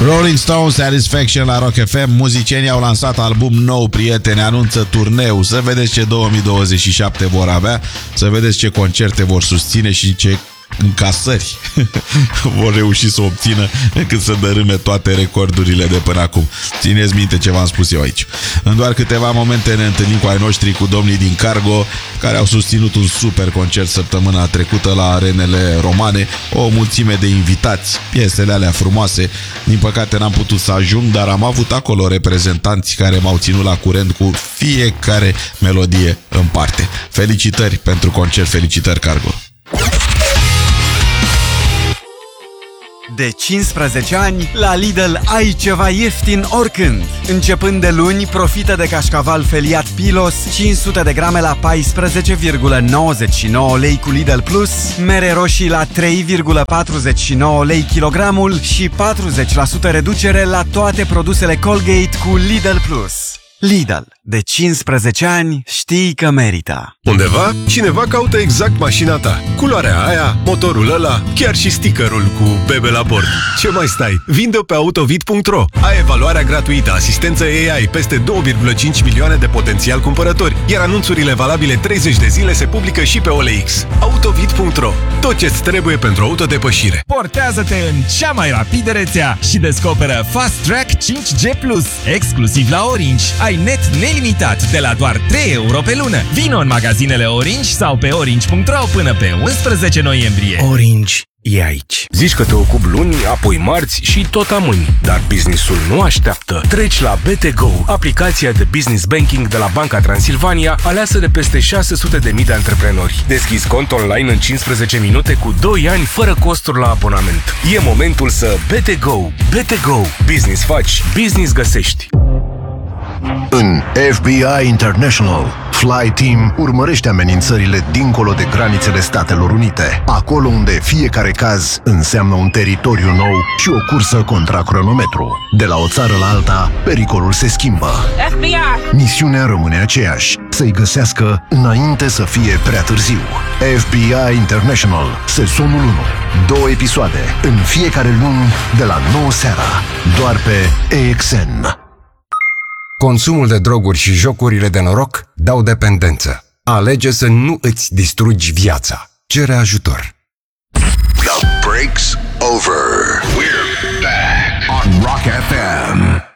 Rolling Stones, Satisfaction la Rock FM. Muzicienii au lansat album nou, prieteni, anunță turneu. Să vedeți ce 2027 vor avea, să vedeți ce concerte vor susține și ce încasări vor reuși să obțină încât să dărâme toate recordurile de până acum. Țineți minte ce v-am spus eu aici. În doar câteva momente ne întâlnim cu ai noștri, cu domnii din Cargo, care au susținut un super concert săptămâna trecută la arenele romane, o mulțime de invitați, piesele alea frumoase. Din păcate n-am putut să ajung, dar am avut acolo reprezentanți care m-au ținut la curent cu fiecare melodie în parte. Felicitări pentru concert, felicitări Cargo! De 15 ani, la Lidl ai ceva ieftin oricând. Începând de luni, profită de cașcaval feliat Pilos 500 de grame la 14,99 lei cu Lidl Plus, mere roșii la 3,49 lei kilogramul și 40% reducere la toate produsele Colgate cu Lidl Plus. Lidl. De 15 ani știi că merită. Undeva, cineva caută exact mașina ta. Culoarea aia, motorul ăla, chiar și stickerul cu bebe la bord. Ce mai stai? Vinde-o pe autovid.ro. Ai evaluarea gratuită, asistență AI, peste 2,5 milioane de potențial cumpărători, iar anunțurile valabile 30 de zile se publică și pe OLX. Autovid.ro. Tot ce-ți trebuie pentru autodepășire. Portează-te în cea mai rapidă rețea și descoperă Fast Track 5G+, exclusiv la Orange. Ai net nelimitat de la doar 3 euro pe lună. Vino în magazinele Orange sau pe orange.ro până pe 11 noiembrie. Orange e aici. Zici că te ocupi luni, apoi marți și tot amâni. Dar businessul nu așteaptă. Treci la BT Go, aplicația de business banking de la Banca Transilvania, aleasă de peste 600.000 de antreprenori. Deschizi cont online în 15 minute cu 2 ani fără costuri la abonament. E momentul să BT Go. BT Go. Business faci, business găsești. În FBI International, Fly Team urmărește amenințările dincolo de granițele Statelor Unite, acolo unde fiecare caz înseamnă un teritoriu nou și o cursă contra cronometru. De la o țară la alta, pericolul se schimbă. FBI! Misiunea rămâne aceeași, să-i găsească înainte să fie prea târziu. FBI International, sezonul 1. 2 episoade, în fiecare luni, de la 9 seara, doar pe AXN. Consumul de droguri și jocurile de noroc dau dependență. Alege să nu îți distrugi viața. Cere ajutor. The break's over. We're back on Rock FM.